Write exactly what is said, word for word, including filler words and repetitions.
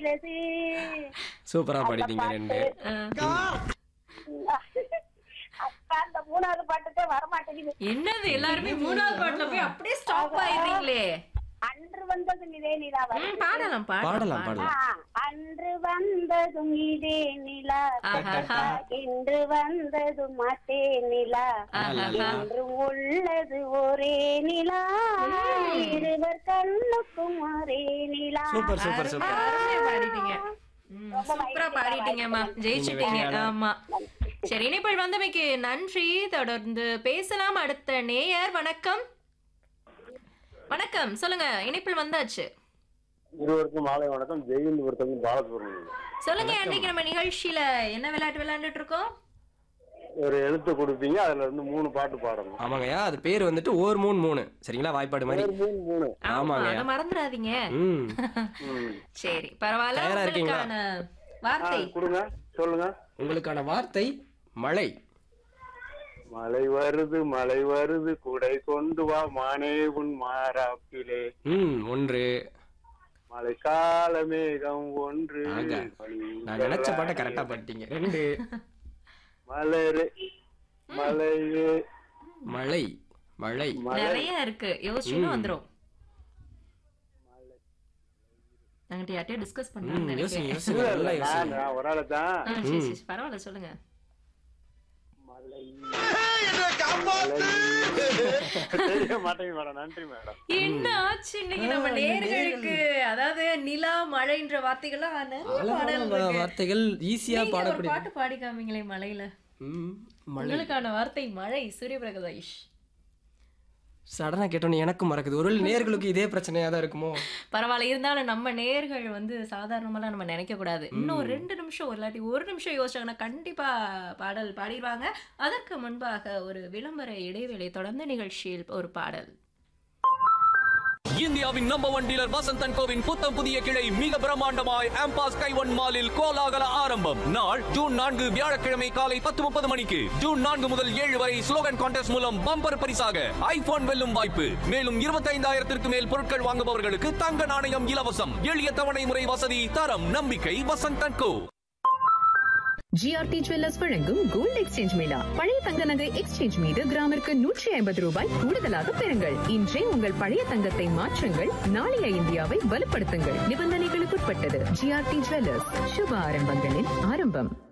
உள்ளது. சூப்பரா பாடிட்டீங்க ரெண்டு. அப்பா அந்த மூணாவது பாட்டுக்கே வரமாட்டேங்குது. என்னது எல்லாருமே மூணாவது பாட்டுல போய் அப்படியே ஸ்டாப் ஆயிடுறீங்களே. அன்று வந்ததும் இதே நிலா. பாடலாம் பாடலாம் பாடலாம். அன்று வந்ததும் இதே நிலா, இன்று வந்ததும் மாட்டே நிலா, இன்று உள்ளது ஒரே நிலா, இருவர் கண்ணுக்கும் ஒரே நிலா. Super super super பாடிட்டீங்க. சூப்பரா பாடிட்டீங்கம்மா, ஜெயிச்சிட்டீங்க. ஆமா, சரி, இணைப்பில் வந்தமைக்கு நன்றி. தொடர்ந்து பேசலாம். அடுத்த நேயர். வணக்கம். வணக்கம், சொல்லுங்க. இணைப்பில் வந்தாச்சு. இருவருக்கும் மாலை வணக்கம். ஜெயின் ஒருத்தவங்க பாலசுப்ரமணியம். சொல்லுங்க, அன்னைக்கு நம்ம நிகழ்ச்சியில என்ன விளையாட்டு விளையாண்டுட்டு இருக்கோம்? ஒரு எழுத்து கொடுப்பீங்க, அதுல இருந்து மூணு பாட்டு பாடணும். ஆமாங்கய்யா, அது பேர் வந்துட்டு ஓர் மூணு மூணு. சரிங்களா, வாய்ப்பாடு மாதிரி. மூணு மூணு. ஆமாங்க, அத மறந்துடாதீங்க. ம் சரி, பரவாயில்ல. உங்களுக்கான வார்த்தை கொடுங்க, சொல்லுங்க. உங்களுக்கான வார்த்தை மழை. மழை வருது மழை வருது குடை கொண்டு வா மானே உன் மாறாப்பிலே. ம் ஒன்று. மழைக்கால மேகம் ஒன்று. நான் நினைச்ச பாட்டை கரெக்டா பாட்டீங்க. ரெண்டு. மலரு மலையே. மழை மழை நிறைய இருக்கு, யோசிச்சுன்னு வந்துரும். நாங்க யார்கிட்டயும் டிஸ்கஸ் பண்ணலாம். யோசிங்க யோசிங்க, நல்லா யோசிங்க. நான் ஒரு ஆளு தான். சரி சரி, பரவாயில்ல, சொல்லுங்க. என்ன ஆச்சு இன்னைக்கு நம்ம நேயர்களுக்கு? அதாவது நிலா, மழைன்ற வார்த்தைகள்லாம் வார்த்தைகள் ஈஸியா பாடக்கூடிய பாட்டு பாடி காமிங்களே மழையில. உங்களுக்கான வார்த்தை மழை. சூரியபிரகாஷ். சடனா கேட்டோன்னு எனக்கும் மறக்குது. ஒரு நேயர்களுக்கு இதே பிரச்சனையா தான் இருக்குமோ? பரவாயில்ல, இருந்தாலும் நம்ம நேயர்கள் வந்து சாதாரணமெல்லாம் நம்ம நினைக்க கூடாது. இன்னும் ரெண்டு நிமிஷம் இல்லாட்டி ஒரு நிமிஷம் யோசிச்சாங்கன்னா கண்டிப்பா பாடல் பாடிடுவாங்க. அதற்கு முன்பாக ஒரு விளம்பர இடைவேளை. தொடர்ந்து நிகழ்ச்சியில் ஒரு பாடல். இந்தியாவின் number one dealer Vasanth and CoWIN புத்தம் புதிய கிளை மிக பிரம்மாண்டமாய் ஆம்பாஸ் கைவன் மாலில் கோலாகல ஆரம்பம். நாள் ஜூன் நான்கு வியாழக்கிழமை காலை பத்து முப்பது மணிக்கு. ஜூன் நான்கு முதல் ஏழு வரை ஸ்லோகன் கான்டெஸ்ட் மூலம் பம்பர் பரிசாக ஐபோன் வெல்லும் வாய்ப்பு. மேலும் இருபத்தி ஐந்தாயிரத்திற்கு மேல் பொருட்கள் வாங்குபவர்களுக்கு தங்க நாணயம் இலவசம். எளிய தவணை முறை வசதி, தரம், நம்பிக்கை Vasanth and go. GRT jewellers வழங்கும் கோல்ட் எக்ஸ்சேஞ்ச் மேளா. பழைய தங்க நகை எக்ஸ்சேஞ்ச் மீது கிராமிற்கு நூற்றி ஐம்பது ரூபாய் கூடுதலாக பெறுங்கள். இன்றே உங்கள் பழைய தங்கத்தை மாற்றுங்கள், நாளைய இந்தியாவை வலுப்படுத்துங்கள். நிபந்தனைகளுக்குட்பட்டது. ஜிஆர்டி ஜுவல்லர்ஸ், சுப ஆரம்பங்களின் ஆரம்பம்.